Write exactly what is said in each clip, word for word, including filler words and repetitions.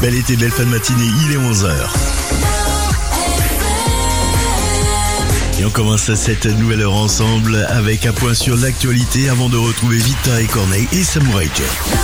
Bel été, belle fin de matinée, il est onze heures. Et on commence cette nouvelle heure ensemble avec un point sur l'actualité avant de retrouver Victor et Corneille et Samouraï Jack.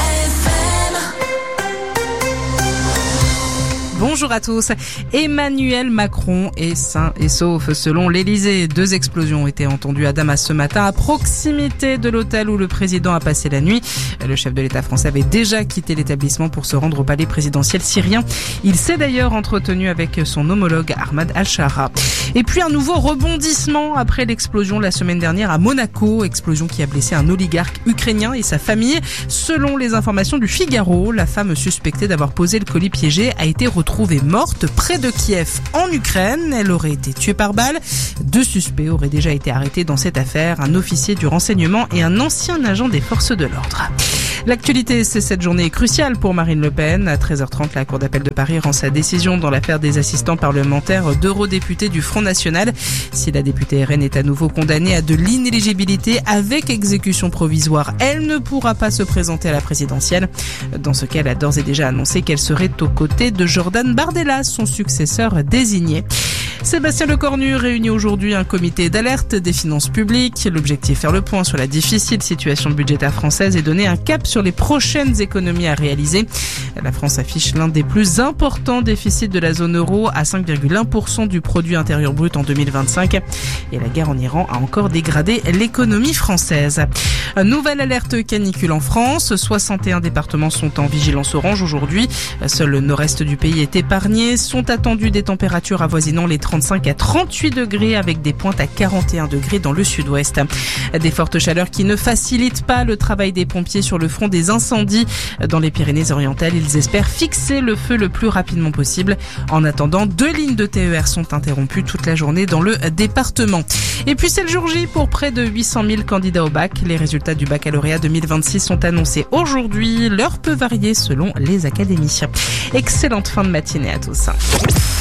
Bonjour à tous. Emmanuel Macron est sain et sauf selon l'Elysée. Deux explosions ont été entendues à Damas ce matin à proximité de l'hôtel où le président a passé la nuit. Le chef de l'État français avait déjà quitté l'établissement pour se rendre au palais présidentiel syrien. Il s'est d'ailleurs entretenu avec son homologue Ahmad Al-Shara. Et puis un nouveau rebondissement après l'explosion la semaine dernière à Monaco. Explosion qui a blessé un oligarque ukrainien et sa famille. Selon les informations du Figaro, la femme suspectée d'avoir posé le colis piégé a été retrouvée Trouvée morte près de Kiev en Ukraine. Elle aurait été tuée par balle. Deux suspects auraient déjà été arrêtés dans cette affaire, un officier du renseignement et un ancien agent des forces de l'ordre. L'actualité, c'est cette journée cruciale pour Marine Le Pen. À treize heures trente, la Cour d'appel de Paris rend sa décision dans l'affaire des assistants parlementaires d'eurodéputés du Front National. Si la députée R N est à nouveau condamnée à de l'inéligibilité avec exécution provisoire, elle ne pourra pas se présenter à la présidentielle. Dans ce cas, elle a d'ores et déjà annoncé qu'elle serait aux côtés de Jordan Bardella, son successeur désigné. Sébastien Lecornu réunit aujourd'hui un comité d'alerte des finances publiques. L'objectif, faire le point sur la difficile situation budgétaire française et donner un cap sur les prochaines économies à réaliser. La France affiche l'un des plus importants déficits de la zone euro à cinq virgule un pour cent du produit intérieur brut en deux mille vingt-cinq. Et la guerre en Iran a encore dégradé l'économie française. Nouvelle alerte canicule en France. soixante et un départements sont en vigilance orange aujourd'hui. Seul le nord-est du pays est épargné. Sont attendues des températures avoisinant les trente-cinq à trente-huit degrés avec des pointes à quarante et un degrés dans le sud-ouest. Des fortes chaleurs qui ne facilitent pas le travail des pompiers sur le front des incendies. Dans les Pyrénées-Orientales, ils espèrent fixer le feu le plus rapidement possible. En attendant, deux lignes de T E R sont interrompues toute la journée dans le département. Et puis c'est le jour J pour près de huit cent mille candidats au bac. Les résultats du baccalauréat deux mille vingt-six sont annoncés aujourd'hui. L'heure peut varier selon les académies. Excellente fin de matinée à tous.